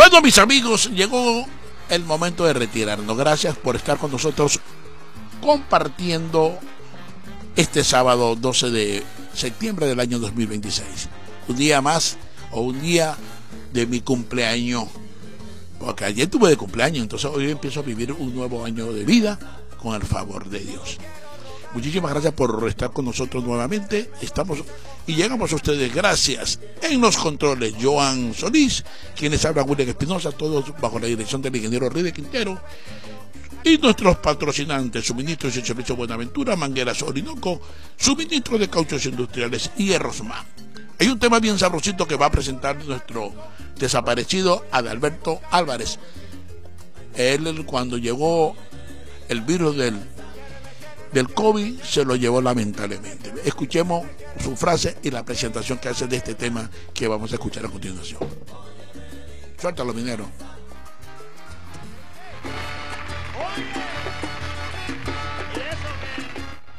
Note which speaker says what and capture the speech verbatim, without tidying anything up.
Speaker 1: Bueno, mis amigos, llegó el momento de retirarnos. Gracias por estar con nosotros compartiendo este sábado doce de septiembre del año dos mil veintiséis. Un día más o un día de mi cumpleaños. Porque ayer tuve de cumpleaños, entonces hoy empiezo a vivir un nuevo año de vida con el favor de Dios. Muchísimas gracias por estar con nosotros nuevamente. Estamos y llegamos a ustedes gracias en los controles Joan Solís, quienes hablan William Espinosa, todos bajo la dirección del ingeniero Ride Quintero, y nuestros patrocinantes, Suministros y Servicios Buenaventura, Mangueras Orinoco, Suministro de Cauchos Industriales y Errosman. Hay un tema bien sabrosito que va a presentar nuestro desaparecido Adalberto Álvarez. Él, cuando llegó el virus del del COVID, se lo llevó lamentablemente. Escuchemos su frase y la presentación que hace de este tema que vamos a escuchar a continuación. Suéltalo, minero.
Speaker 2: Oye.